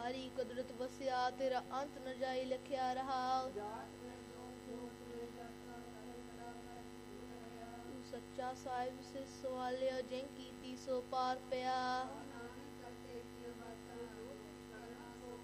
ਤਾਰੀ ਕੁਦਰਤ ਵਸਿਆ ਤੇਰਾ ਅੰਤ ਨ ਜਾਈ ਲਿਖਿਆ ਰਹਾ। ਤੂੰ ਸੱਚਾ ਸਾਹਿਬ ਸੇ ਸਵਾਲਿਆ ਜਿਨ ਕੀਤੀ ਸੋ ਪਾਰ ਪਿਆ।